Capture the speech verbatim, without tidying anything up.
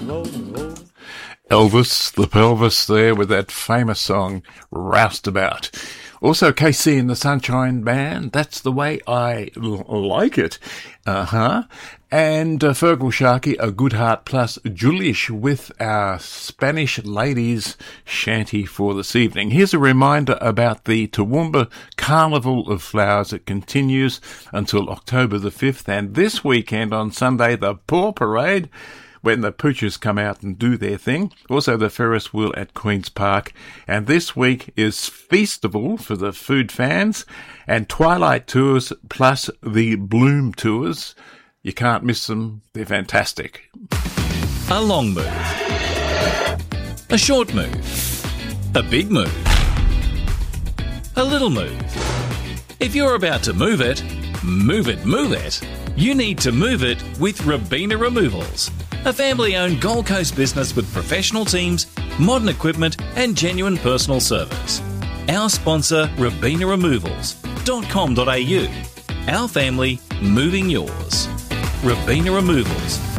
Elvis, the Pelvis there with that famous song, Roustabout. Also, K C and the Sunshine Band, That's the Way I L- Like It. Uh-huh. And uh, Fergal Sharkey, A Good Heart Plus Julius with our Spanish Ladies Shanty for this evening. Here's a reminder about the Toowoomba Carnival of Flowers. It continues until October the fifth. And this weekend on Sunday, the Paw Parade, when the poochers come out and do their thing. Also the Ferris wheel at Queen's Park. And this week is Feastival for the food fans and Twilight Tours plus the Bloom Tours. You can't miss them. They're fantastic. A long move. A short move. A big move. A little move. If you're about to move it, move it, move it. You need to move it with Robina Removals, a family-owned Gold Coast business with professional teams, modern equipment and genuine personal service. Our sponsor, robina removals dot com dot a u. Our family, moving yours. Robina Removals,